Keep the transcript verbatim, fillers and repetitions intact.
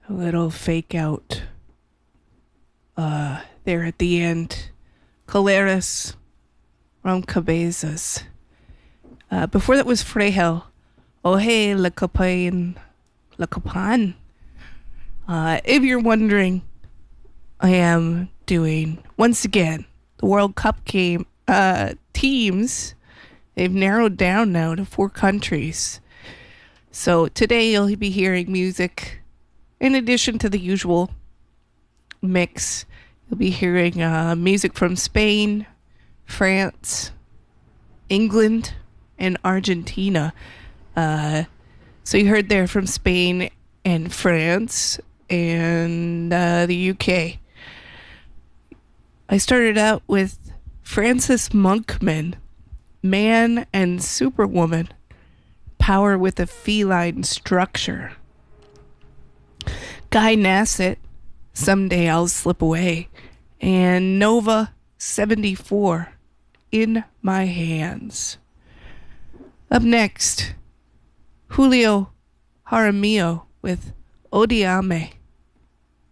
A little fake out uh, there at the end. Caleres from Cabezas. Uh, before that was Frejel. Oh hey, La Capan. La Capan. Uh, if you're wondering, I am doing, once again, the World Cup game uh, teams. They've narrowed down now to four countries. So today you'll be hearing music in addition to the usual mix. You'll be hearing uh, music from Spain, France, England, and Argentina. Uh, so you heard there from Spain and France and uh, the U K. I started out with Francis Monkman, Man and Superwoman, Power with a Feline Structure. Guy Nassett, Someday I'll Slip Away, and Nova seventy-four, In My Hands. Up next, Julio Jaramillo with Odiame.